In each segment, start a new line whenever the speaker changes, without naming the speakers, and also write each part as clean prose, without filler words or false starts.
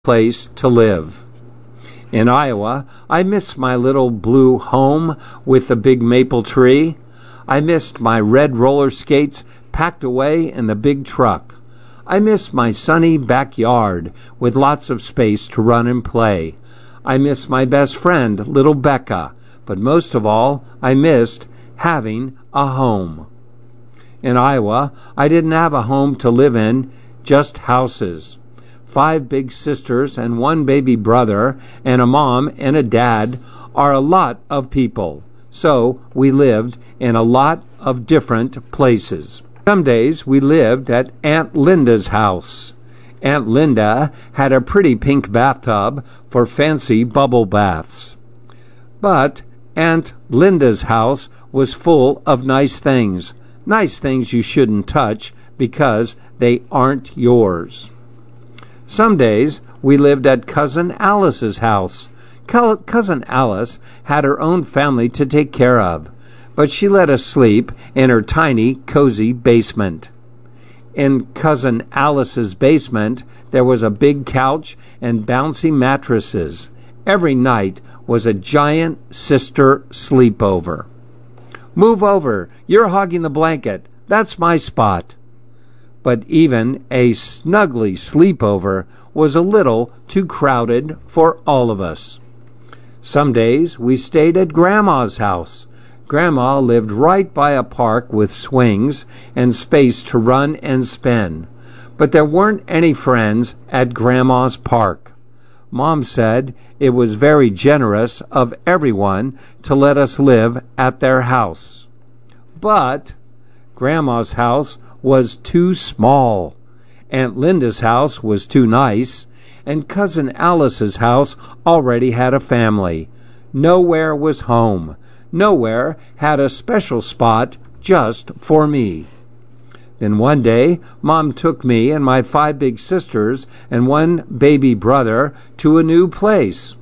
place to live. In Iowa, I missed my little blue home with the big maple tree. I missed my red roller skates packed away in the big truck. I missed my sunny backyard with lots of space to run and play. I missed my best friend, little Becca, but most of all, I missed having a home. In Iowa, I didn't have a home to live in, just houses. 5 big sisters and 1 baby brother and a mom and a dad are a lot of people. So we lived in a lot of different places. Some days we lived at Aunt Linda's house. Aunt Linda had a pretty pink bathtub for fancy bubble baths. But Aunt Linda's house was full of nice things you shouldn't touch because they aren't yours. Some days we lived at Cousin Alice's house. Cousin Alice had her own family to take care of, but she let us sleep in her tiny, cozy basement. In Cousin Alice's basement, there was a big couch and bouncy mattresses. Every night was a giant sister sleepover. Move over, you're hogging the blanket. That's my spot. But even a snuggly sleepover was a little too crowded for all of us. Some days we stayed at Grandma's house. Grandma lived right by a park with swings and space to run and spin. But there weren't any friends at Grandma's park. Mom said it was very generous of everyone to let us live at their house. But Grandma's house was too small. Aunt Linda's house was too nice, and Cousin Alice's house already had a family. Nowhere was home. Nowhere had a special spot just for me. Then one day, Mom took me and my 5 big sisters and 1 baby brother to a new place.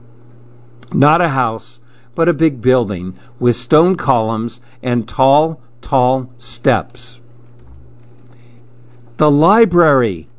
Not a house, but a big building with stone columns and tall, tall steps. The library.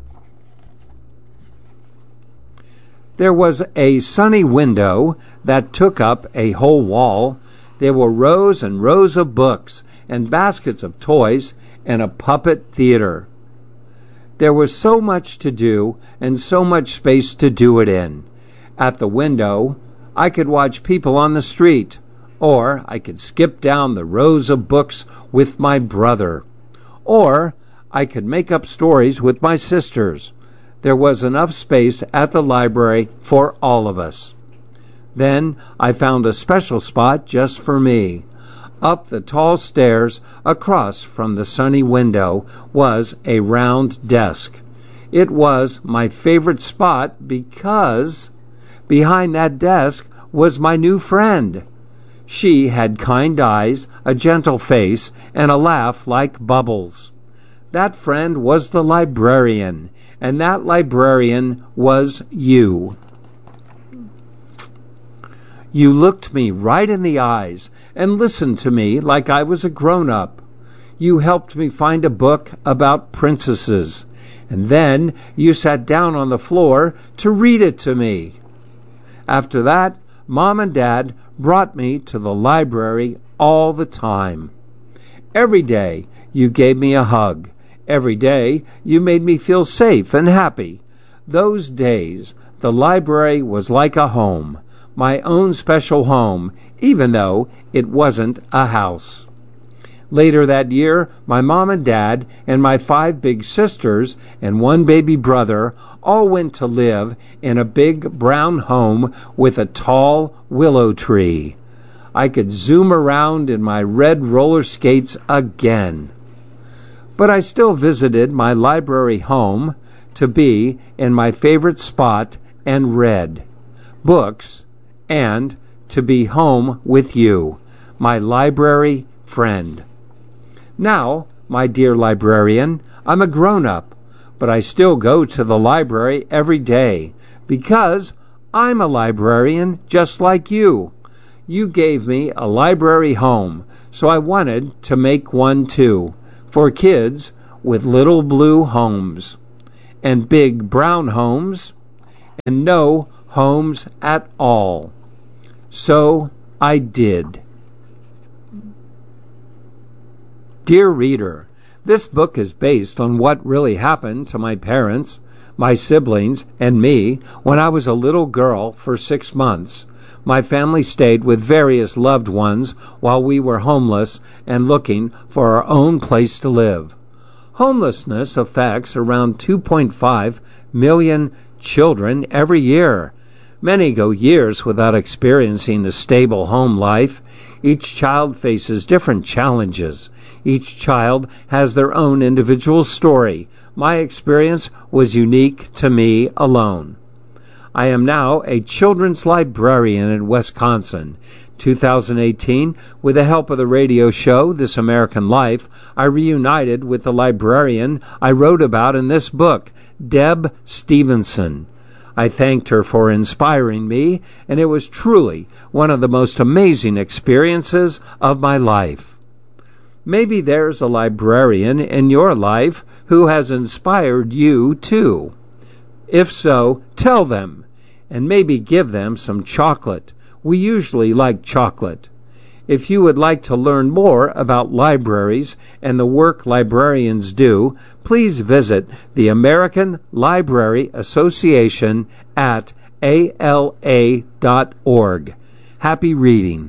There was a sunny window that took up a whole wall. There were rows and rows of books and baskets of toys and a puppet theater. There was so much to do and so much space to do it in. At the window, I could watch people on the street, or I could skip down the rows of books with my brother, or I could make up stories with my sisters. There was enough space at the library for all of us. Then I found a special spot just for me. Up the tall stairs, across from the sunny window, was a round desk. It was my favorite spot because behind that desk was my new friend. She had kind eyes, a gentle face, and a laugh like bubbles. That friend was the librarian, and that librarian was you. You looked me right in the eyes and listened to me like I was a grown-up. You helped me find a book about princesses, and then you sat down on the floor to read it to me. After that, Mom and Dad brought me to the library all the time. Every day you gave me a hug. Every day you made me feel safe and happy. Those days, the library was like a home, my own special home, even though it wasn't a house. Later that year, my mom and dad and my 5 big sisters and 1 baby brother all went to live in a big brown home with a tall willow tree. I could zoom around in my red roller skates again. But I still visited my library home to be in my favorite spot and read books and to be home with you, my library friend. Now, my dear librarian, I'm a grown-up, but I still go to the library every day because I'm a librarian just like you. You gave me a library home, so I wanted to make one too, for kids with little blue homes and big brown homes and no homes at all. So I did. Dear reader, this book is based on what really happened to my parents, my siblings, and me when I was a little girl for 6 months. My family stayed with various loved ones while we were homeless and looking for our own place to live. Homelessness affects around 2.5 million children every year. Many go years without experiencing a stable home life. Each child faces different challenges. Each child has their own individual story. My experience was unique to me alone. I am now a children's librarian in Wisconsin. 2018, with the help of the radio show This American Life, I reunited with the librarian I wrote about in this book, Deb Stevenson. I thanked her for inspiring me, and it was truly one of the most amazing experiences of my life. Maybe there's a librarian in your life who has inspired you too. If so, tell them, and maybe give them some chocolate. We usually like chocolate. If you would like to learn more about libraries and the work librarians do, please visit the American Library Association at ala.org. Happy reading.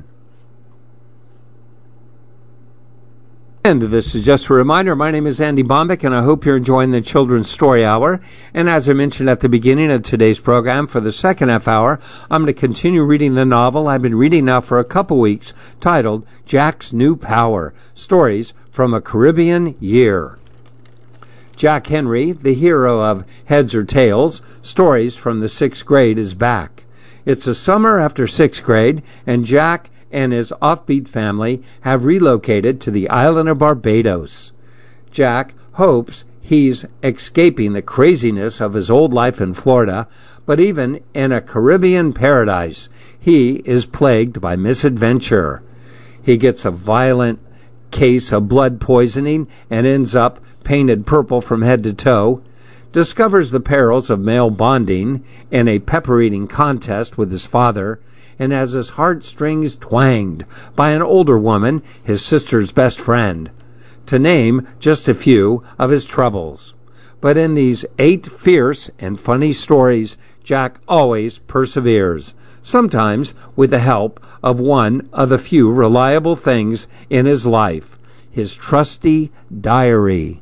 And this is just a reminder, my name is Andy Bombick, and I hope you're enjoying the Children's Story Hour. And as I mentioned at the beginning of today's program, for the second half hour, I'm going to continue reading the novel I've been reading now for a couple weeks, titled Jack's New Power, Stories from a Caribbean Year. Jack Henry, the hero of Heads or Tails, Stories from the 6th Grade, is back. It's the summer after 6th grade, and Jack and his offbeat family have relocated to the island of Barbados. Jack hopes he's escaping the craziness of his old life in Florida, but even in a Caribbean paradise, he is plagued by misadventure. He gets a violent case of blood poisoning and ends up painted purple from head to toe, discovers the perils of male bonding in a pepper-eating contest with his father, and has his heartstrings twanged by an older woman, his sister's best friend, to name just a few of his troubles. But in these 8 fierce and funny stories, Jack always perseveres, sometimes with the help of one of the few reliable things in his life, his trusty diary.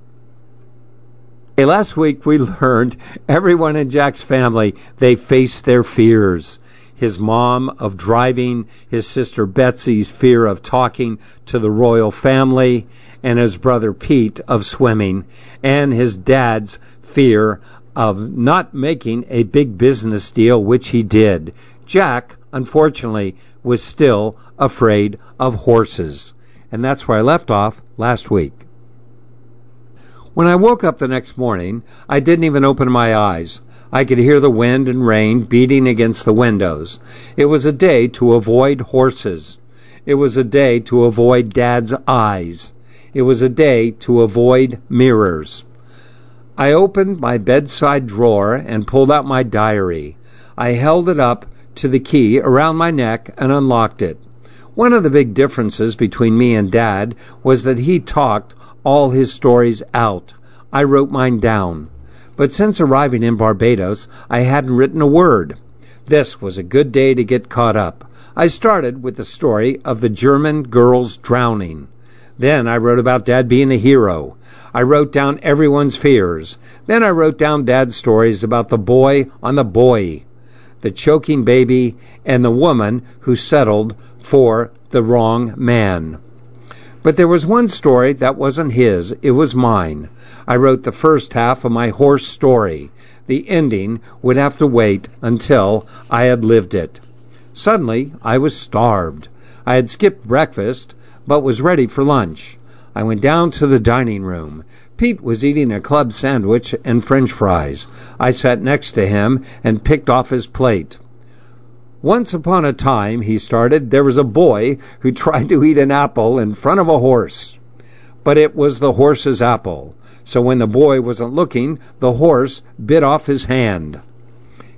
Last week we learned everyone in Jack's family, they faced their fears. His mom of driving, his sister Betsy's fear of talking to the royal family, and his brother Pete of swimming, and his dad's fear of not making a big business deal, which he did. Jack, unfortunately, was still afraid of horses. And that's where I left off last week. When I woke up the next morning, I didn't even open my eyes. I could hear the wind and rain beating against the windows. It was a day to avoid horses. It was a day to avoid Dad's eyes. It was a day to avoid mirrors. I opened my bedside drawer and pulled out my diary. I held it up to the key around my neck and unlocked it. One of the big differences between me and Dad was that he talked all his stories out. I wrote mine down. But since arriving in Barbados, I hadn't written a word. This was a good day to get caught up. I started with the story of the German girls drowning. Then I wrote about Dad being a hero. I wrote down everyone's fears. Then I wrote down Dad's stories about the boy on the buoy, the choking baby, and the woman who settled for the wrong man. But there was one story that wasn't his, it was mine. I wrote the first half of my horse story. The ending would have to wait until I had lived it. Suddenly, I was starved. I had skipped breakfast, but was ready for lunch. I went down to the dining room. Pete was eating a club sandwich and French fries. I sat next to him and picked off his plate. Once upon a time, he started, there was a boy who tried to eat an apple in front of a horse. But it was the horse's apple. So when the boy wasn't looking, the horse bit off his hand.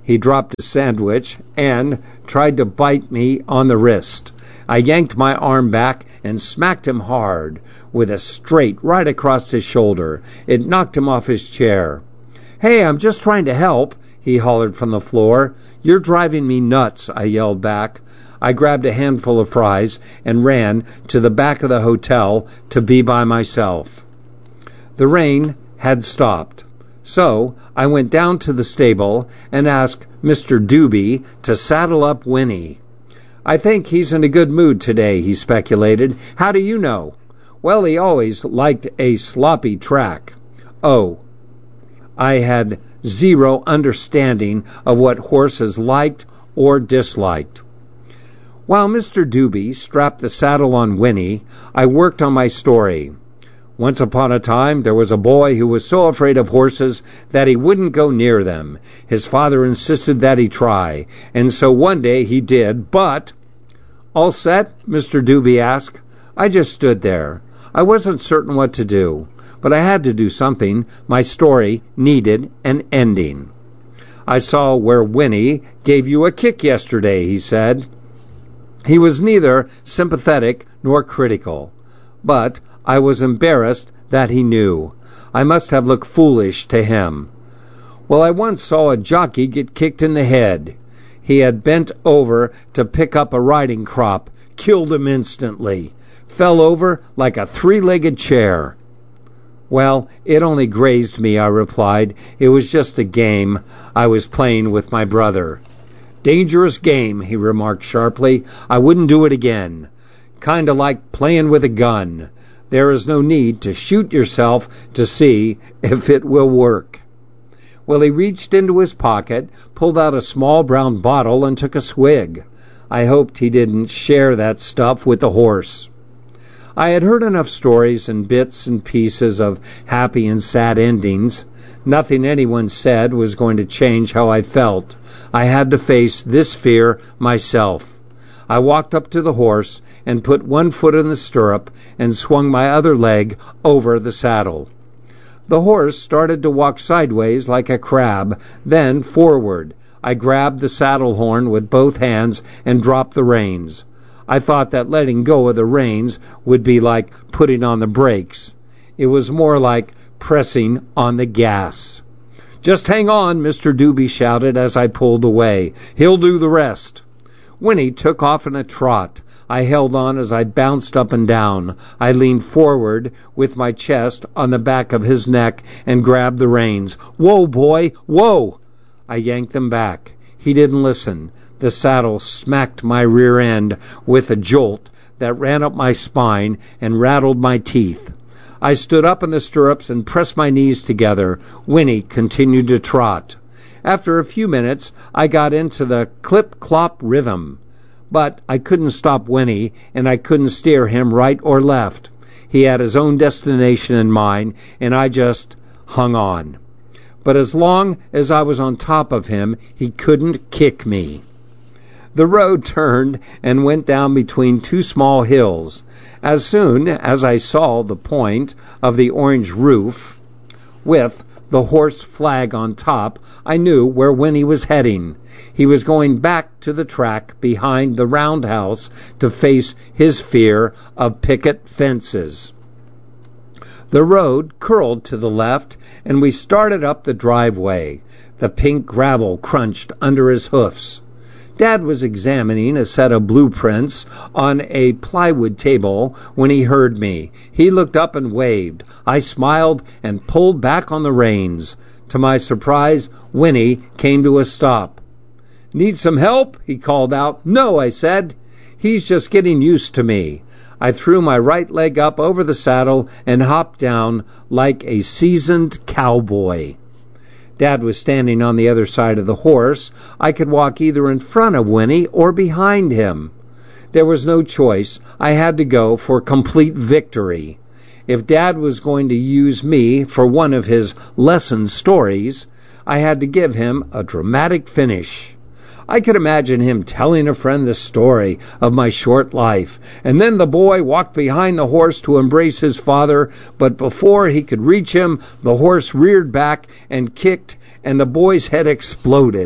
He dropped his sandwich and tried to bite me on the wrist. I yanked my arm back and smacked him hard with a straight right across his shoulder. It knocked him off his chair. "Hey, I'm just trying to help," he hollered from the floor. "You're driving me nuts," I yelled back. I grabbed a handful of fries and ran to the back of the hotel to be by myself. The rain had stopped, so I went down to the stable and asked Mr. Doobie to saddle up Winnie. "I think he's in a good mood today," he speculated. "How do you know?" "Well, he always liked a sloppy track." Oh, I had zero understanding of what horses liked or disliked. While Mr. Doobie strapped the saddle on Winnie, I worked on my story. Once upon a time, there was a boy who was so afraid of horses that he wouldn't go near them. His father insisted that he try, and so one day he did, but... "All set?" Mr. Doobie asked. I just stood there. I wasn't certain what to do, but I had to do something. My story needed an ending. "I saw where Winnie gave you a kick yesterday," he said. He was neither sympathetic nor critical, but I was embarrassed that he knew. I must have looked foolish to him. "Well, I once saw a jockey get kicked in the head. He had bent over to pick up a riding crop, killed him instantly, fell over like a three-legged chair." "Well, it only grazed me," I replied. "It was just a game I was playing with my brother." "Dangerous game," he remarked sharply. "I wouldn't do it again. Kind of like playing with a gun. There is no need to shoot yourself to see if it will work." Well, he reached into his pocket, pulled out a small brown bottle, and took a swig. I hoped he didn't share that stuff with the horse. I had heard enough stories and bits and pieces of happy and sad endings. Nothing anyone said was going to change how I felt. I had to face this fear myself. I walked up to the horse and put one foot in the stirrup and swung my other leg over the saddle. The horse started to walk sideways like a crab, then forward. I grabbed the saddle horn with both hands and dropped the reins. I thought that letting go of the reins would be like putting on the brakes. It was more like pressing on the gas. "Just hang on," Mr. Doobie shouted as I pulled away. "He'll do the rest." Winnie took off in a trot. I held on as I bounced up and down. I leaned forward with my chest on the back of his neck and grabbed the reins. "Whoa, boy, whoa!" I yanked them back. He didn't listen. The saddle smacked my rear end with a jolt that ran up my spine and rattled my teeth. I stood up in the stirrups and pressed my knees together. Winnie continued to trot. After a few minutes, I got into the clip-clop rhythm. But I couldn't stop Winnie, and I couldn't steer him right or left. He had his own destination in mind, and I just hung on. But as long as I was on top of him, he couldn't kick me. The road turned and went down between two small hills. As soon as I saw the point of the orange roof, with the horse flag on top, I knew where Winnie was heading. He was going back to the track behind the roundhouse to face his fear of picket fences. The road curled to the left, and we started up the driveway. The pink gravel crunched under his hoofs. Dad was examining a set of blueprints on a plywood table when he heard me. He looked up and waved. I smiled and pulled back on the reins. To my surprise, Winnie came to a stop. "Need some help?" he called out. "No," I said. "He's just getting used to me." I threw my right leg up over the saddle and hopped down like a seasoned cowboy. Dad was standing on the other side of the horse. I could walk either in front of Winnie or behind him. There was no choice. I had to go for complete victory. If Dad was going to use me for one of his lesson stories, I had to give him a dramatic finish. I could imagine him telling a friend the story of my short life, and then the boy walked behind the horse to embrace his father, but before he could reach him, the horse reared back and kicked, and the boy's head exploded.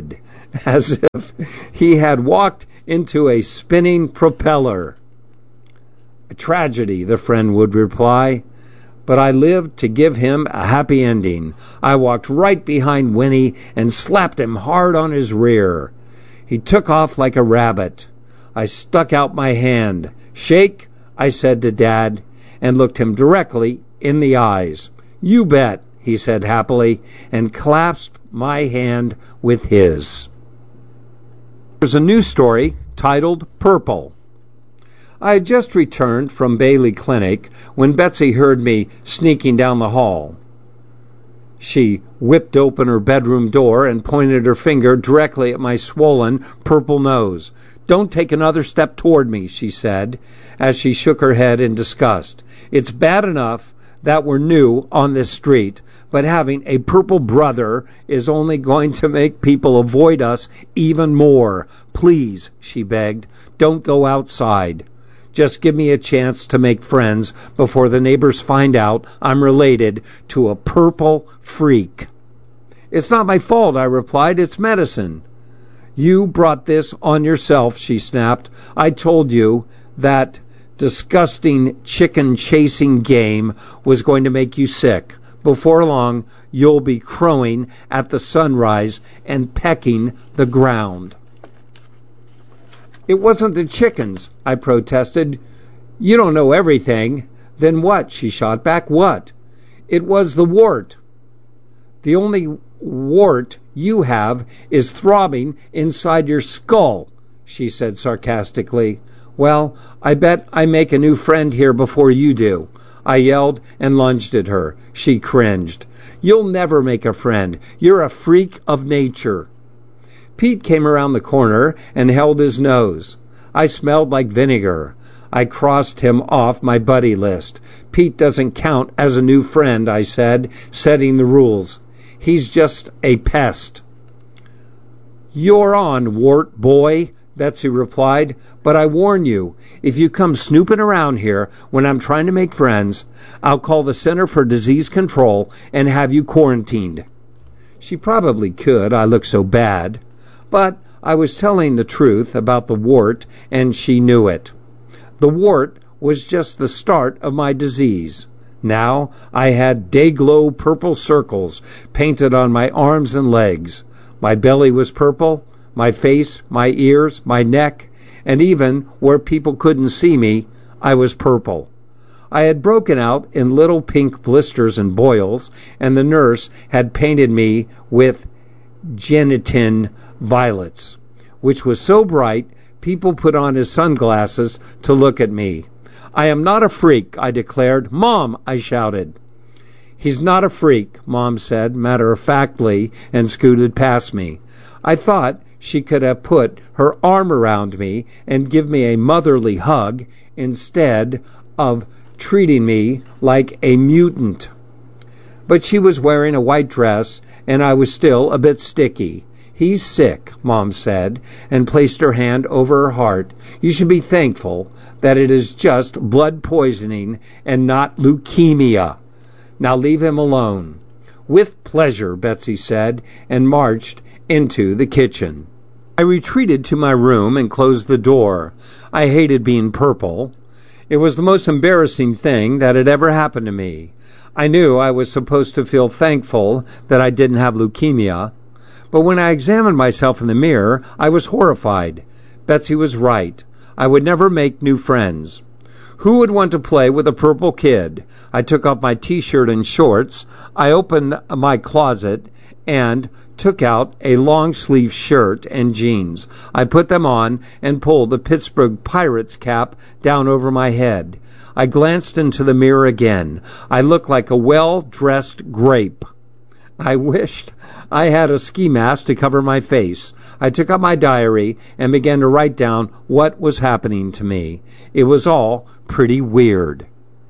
as if he had walked into a spinning propeller. A tragedy, the friend would reply, but I lived to give him a happy ending. I walked right behind Winnie and slapped him hard on his rear. He took off like a rabbit. I stuck out my hand. "Shake," I said to Dad, and looked him directly in the eyes. "You bet," he said happily, and clasped my hand with his. There's a new story titled Purple. I had just returned from Bailey Clinic when Betsy heard me sneaking down the hall. She whipped open her bedroom door and pointed her finger directly at my swollen purple nose. "Don't take another step toward me," she said, as she shook her head in disgust. "It's bad enough that we're new on this street, but having a purple brother is only going to make people avoid us even more. Please," she begged, "don't go outside. Just give me a chance to make friends before the neighbors find out I'm related to a purple freak." "It's not my fault," I replied. "It's medicine." "You brought this on yourself," she snapped. "I told you that disgusting chicken-chasing game was going to make you sick. Before long, you'll be crowing at the sunrise and pecking the ground." "It wasn't the chickens," I protested. "You don't know everything." "Then what?" she shot back. "What?" "It was the wart." "The only wart you have is throbbing inside your skull," she said sarcastically. "Well, I bet I make a new friend here before you do," I yelled and lunged at her. She cringed. "You'll never make a friend. You're a freak of nature." Pete came around the corner and held his nose. I smelled like vinegar. I crossed him off my buddy list. "Pete doesn't count as a new friend," I said, setting the rules. "He's just a pest." "You're on, wart boy," Betsy replied, "but I warn you, if you come snooping around here when I'm trying to make friends, I'll call the Center for Disease Control and have you quarantined." She probably could, I looked so bad. But I was telling the truth about the wart, and she knew it. The wart was just the start of my disease. Now I had day-glow purple circles painted on my arms and legs. My belly was purple, my face, my ears, my neck, and even where people couldn't see me, I was purple. I had broken out in little pink blisters and boils, and the nurse had painted me with genitin violets, which was so bright people put on his sunglasses to look at me. "I am not a freak," I declared. "Mom!" I shouted. "He's not a freak," Mom said matter-of-factly, and scooted past me. I thought she could have put her arm around me and give me a motherly hug instead of treating me like a mutant. But she was wearing a white dress, and I was still a bit sticky. "He's sick," Mom said, and placed her hand over her heart. "You should be thankful that it is just blood poisoning and not leukemia. Now leave him alone." "With pleasure," Betsy said, and marched into the kitchen. I retreated to my room and closed the door. I hated being purple. It was the most embarrassing thing that had ever happened to me. I knew I was supposed to feel thankful that I didn't have leukemia. But when I examined myself in the mirror, I was horrified. Betsy was right. I would never make new friends. Who would want to play with a purple kid? I took off my T-shirt and shorts. I opened my closet and took out a long-sleeve shirt and jeans. I put them on and pulled the Pittsburgh Pirates cap down over my head. I glanced into the mirror again. I looked like a well-dressed grape. I wished I had a ski mask to cover my face. I took out my diary and began to write down what was happening to me. It was all pretty weird.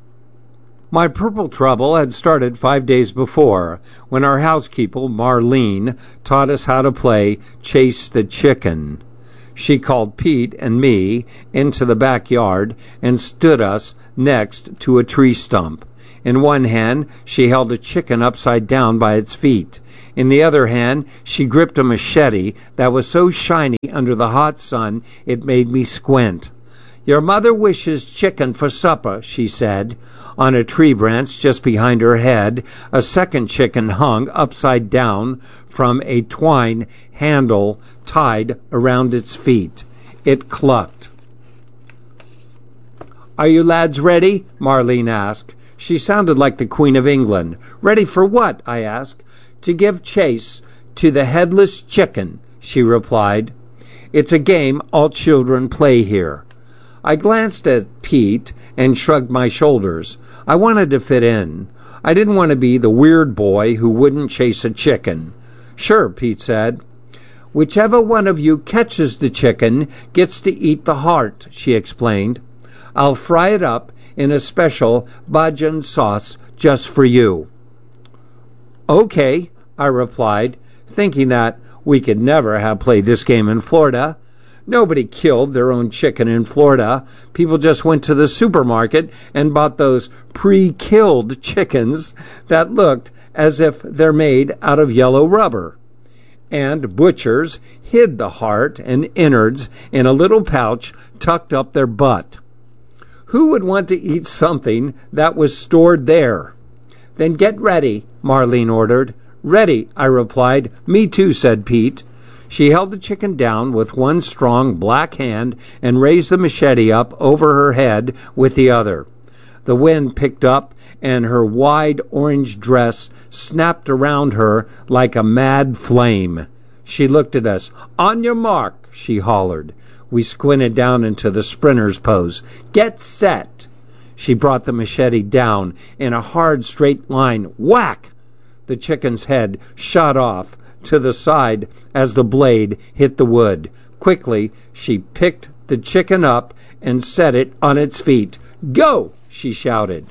My purple trouble had started 5 days before, when our housekeeper, Marlene, taught us how to play Chase the Chicken. She called Pete and me into the backyard and stood us next to a tree stump. In one hand, she held a chicken upside down by its feet. In the other hand, she gripped a machete that was so shiny under the hot sun it made me squint. "Your mother wishes chicken for supper," she said. On a tree branch just behind her head, a second chicken hung upside down from a twine handle tied around its feet. It clucked. "Are you lads ready?" Marlene asked. She sounded like the Queen of England. "Ready for what?" I asked. "To give chase to the headless chicken," she replied. "It's a game all children play here." I glanced at Pete and shrugged my shoulders. I wanted to fit in. I didn't want to be the weird boy who wouldn't chase a chicken. "Sure," Pete said. "Whichever one of you catches the chicken gets to eat the heart," she explained. "I'll fry it up in a special Bajan sauce just for you." "Okay," I replied, thinking that we could never have played this game in Florida. Nobody killed their own chicken in Florida. People just went to the supermarket and bought those pre-killed chickens that looked as if they're made out of yellow rubber. And butchers hid the heart and innards in a little pouch tucked up their butt. Who would want to eat something that was stored there? "Then get ready," Marlene ordered. "Ready," I replied. "Me too," said Pete. She held the chicken down with one strong black hand and raised the machete up over her head with the other. The wind picked up, and her wide orange dress snapped around her like a mad flame. She looked at us. "On your mark," she hollered. We squinted down into the sprinter's pose. "Get set." She brought the machete down in a hard straight line. Whack! The chicken's head shot off to the side as the blade hit the wood. Quickly, she picked the chicken up and set it on its feet. "Go!" she shouted.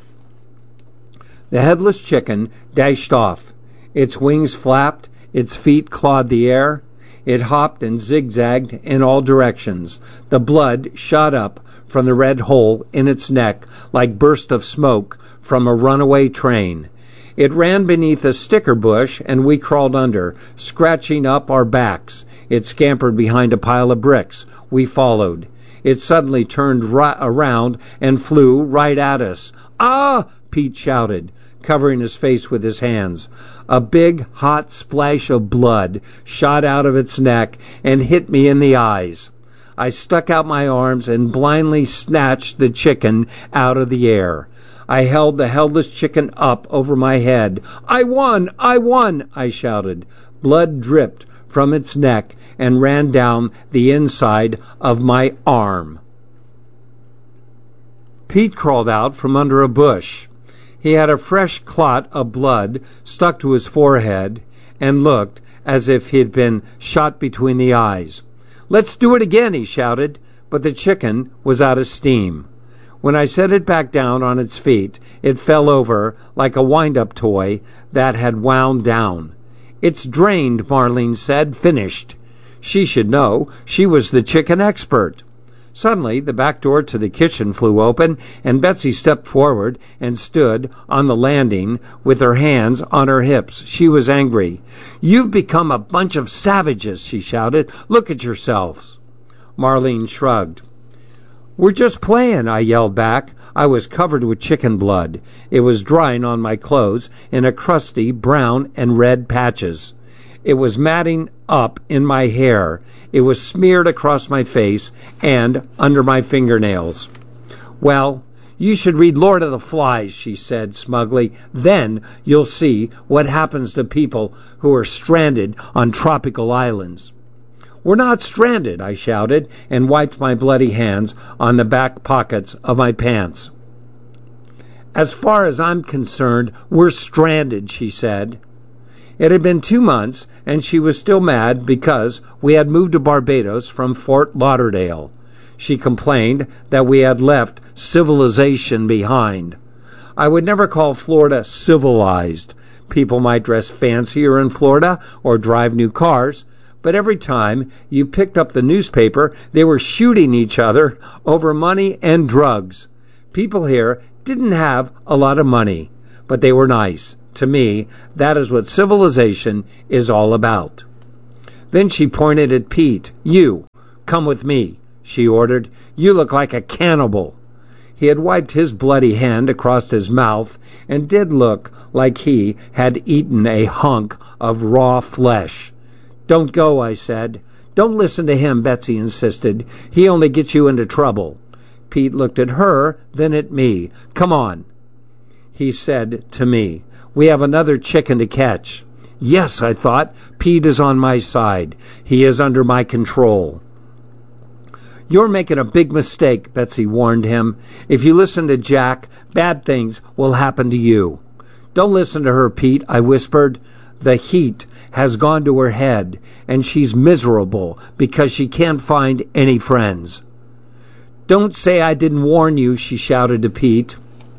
The headless chicken dashed off. Its wings flapped, its feet clawed the air. It hopped and zigzagged in all directions. The blood shot up from the red hole in its neck like burst of smoke from a runaway train. It ran beneath a sticker bush, and we crawled under, scratching up our backs. It scampered behind a pile of bricks. We followed. It suddenly turned around and flew right at us. "Ah!" Pete shouted, covering his face with his hands. A big, hot splash of blood shot out of its neck and hit me in the eyes. I stuck out my arms and blindly snatched the chicken out of the air. I held the headless chicken up over my head. "I won! I won!" I shouted. Blood dripped from its neck and ran down the inside of my arm. Pete crawled out from under a bush. He had a fresh clot of blood stuck to his forehead and looked as if he'd been shot between the eyes. "Let's do it again," he shouted, but the chicken was out of steam. When I set it back down on its feet, it fell over like a wind-up toy that had wound down. "It's drained," Marlene said. "Finished." She should know. She was the chicken expert. Suddenly, the back door to the kitchen flew open, and Betsy stepped forward and stood on the landing with her hands on her hips. She was angry. "You've become a bunch of savages," she shouted. "Look at yourselves." Marlene shrugged. "We're just playing," I yelled back. I was covered with chicken blood. It was drying on my clothes in a crusty brown and red patches. It was matting up in my hair. It was smeared across my face and under my fingernails. "Well, you should read Lord of the Flies," she said smugly. "Then you'll see what happens to people who are stranded on tropical islands." "We're not stranded," I shouted, and wiped my bloody hands on the back pockets of my pants. "As far as I'm concerned, we're stranded," she said. It had been 2 months, and she was still mad because we had moved to Barbados from Fort Lauderdale. She complained that we had left civilization behind. I would never call Florida civilized. People might dress fancier in Florida or drive new cars, but every time you picked up the newspaper, they were shooting each other over money and drugs. People here didn't have a lot of money, but they were nice. To me, that is what civilization is all about. Then she pointed at Pete. "You, come with me," she ordered. "You look like a cannibal." He had wiped his bloody hand across his mouth and did look like he had eaten a hunk of raw flesh. "Don't go," I said. "Don't listen to him," Betsy insisted. "He only gets you into trouble." Pete looked at her, then at me. "Come on," he said to me. "We have another chicken to catch." Yes, I thought, Pete is on my side. He is under my control. "You're making a big mistake," Betsy warned him. "If you listen to Jack, bad things will happen to you." "Don't listen to her, Pete," I whispered. "The heat has gone to her head, and she's miserable because she can't find any friends." "Don't say I didn't warn you," she shouted to Pete.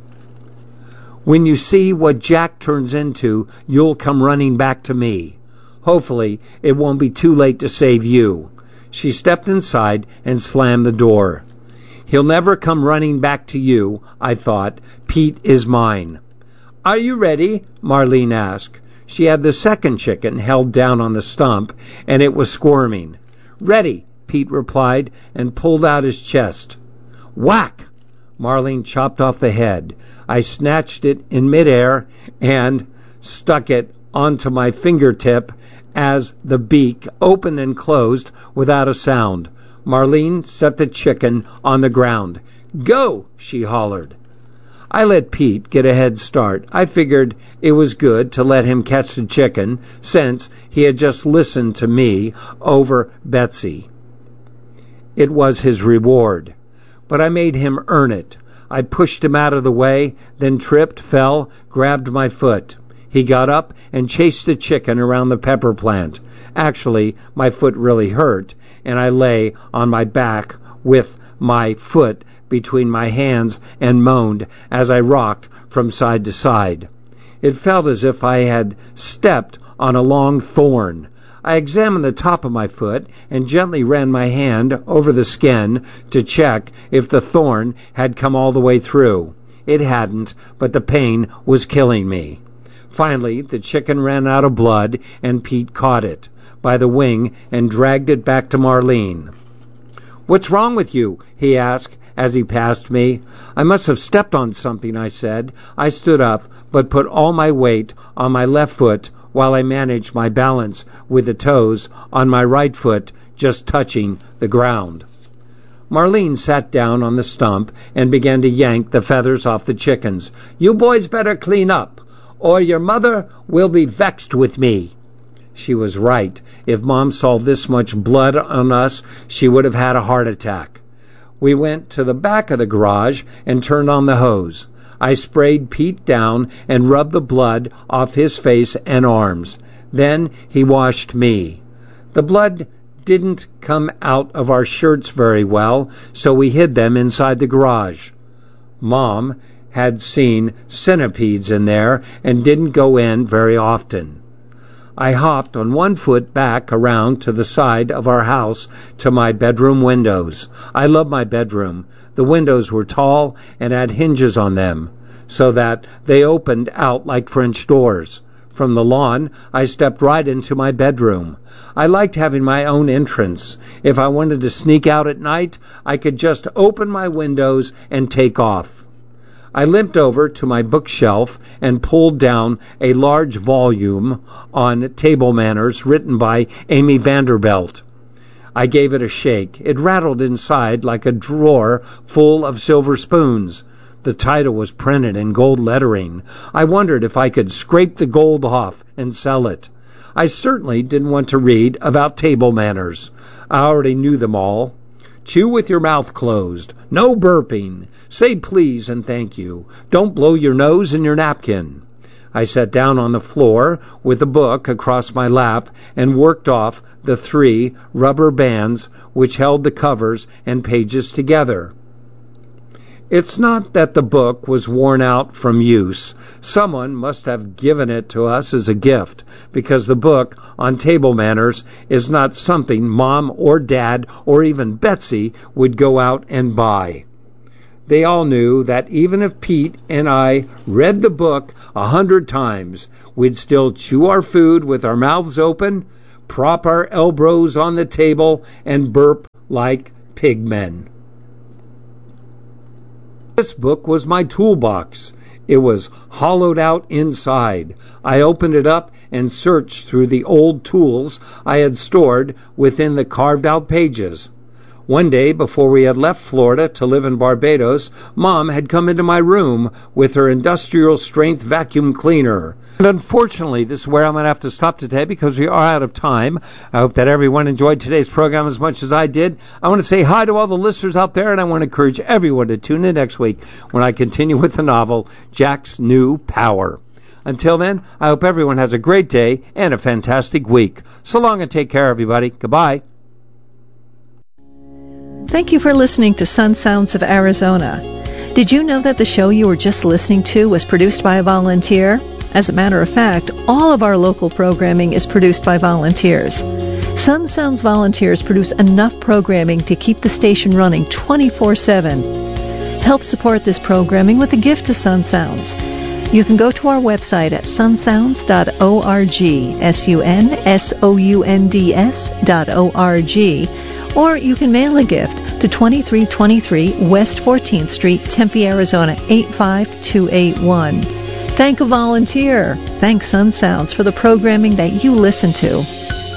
"When you see what Jack turns into, you'll come running back to me. Hopefully, it won't be too late to save you." She stepped inside and slammed the door. "He'll never come running back to you," I thought. "Pete is mine." "Are you ready?" Marlene asked. She had the second chicken held down on the stump, and it was squirming. "Ready," Pete replied, and pulled out his chest. Whack! Marlene chopped off the head. I snatched it in midair and stuck it onto my fingertip as the beak opened and closed without a sound. Marlene set the chicken on the ground. "Go!" she hollered. I let Pete get a head start. I figured it was good to let him catch the chicken since he had just listened to me over Betsy. It was his reward. But I made him earn it. I pushed him out of the way, then tripped, fell, grabbed my foot. He got up and chased the chicken around the pepper plant. Actually, my foot really hurt, and I lay on my back with my foot between my hands and moaned as I rocked from side to side. It felt as if I had stepped on a long thorn. I examined the top of my foot and gently ran my hand over the skin to check if the thorn had come all the way through. It hadn't, but the pain was killing me. Finally, the chicken ran out of blood, and Pete caught it by the wing and dragged it back to Marlene. "What's wrong with you?" he asked as he passed me. "I must have stepped on something," I said. I stood up, but put all my weight on my left foot while I managed my balance with the toes on my right foot just touching the ground. Marlene sat down on the stump and began to yank the feathers off the chickens. "You boys better clean up, or your mother will be vexed with me." She was right. If Mom saw this much blood on us, she would have had a heart attack. We went to the back of the garage and turned on the hose. I sprayed Pete down and rubbed the blood off his face and arms. Then he washed me. The blood didn't come out of our shirts very well, so we hid them inside the garage. Mom had seen centipedes in there and didn't go in very often. I hopped on one foot back around to the side of our house to my bedroom windows. I love my bedroom. The windows were tall and had hinges on them, so that they opened out like French doors. From the lawn, I stepped right into my bedroom. I liked having my own entrance. If I wanted to sneak out at night, I could just open my windows and take off. I limped over to my bookshelf and pulled down a large volume on table manners written by Amy Vanderbilt. I gave it a shake. It rattled inside like a drawer full of silver spoons. The title was printed in gold lettering. I wondered if I could scrape the gold off and sell it. I certainly didn't want to read about table manners. I already knew them all. Chew with your mouth closed. No burping. Say please and thank you. Don't blow your nose in your napkin. I sat down on the floor with a book across my lap and worked off the 3 rubber bands which held the covers and pages together. It's not that the book was worn out from use. Someone must have given it to us as a gift, because the book on table manners is not something Mom or Dad or even Betsy would go out and buy. They all knew that even if Pete and I read the book 100 times, we'd still chew our food with our mouths open, prop our elbows on the table, and burp like pigmen. This book was my toolbox. It was hollowed out inside. I opened it up and searched through the old tools I had stored within the carved-out pages. One day, before we had left Florida to live in Barbados, Mom had come into my room with her industrial-strength vacuum cleaner. And unfortunately, this is where I'm going to have to stop today because we are out of time. I hope that everyone enjoyed today's program as much as I did. I want to say hi to all the listeners out there, and I want to encourage everyone to tune in next week when I continue with the novel, Jack's New Power. Until then, I hope everyone has a great day and a fantastic week. So long and take care, everybody. Goodbye.
Thank you for listening to Sun Sounds of Arizona. Did you know that the show you were just listening to was produced by a volunteer? As a matter of fact, all of our local programming is produced by volunteers. Sun Sounds volunteers produce enough programming to keep the station running 24/7. Help support this programming with a gift to Sun Sounds. You can go to our website at sunsounds.org, sunsounds.org, or you can mail a gift to 2323 West 14th Street, Tempe, Arizona 85281. Thank a volunteer. Thank Sun Sounds for the programming that you listen to.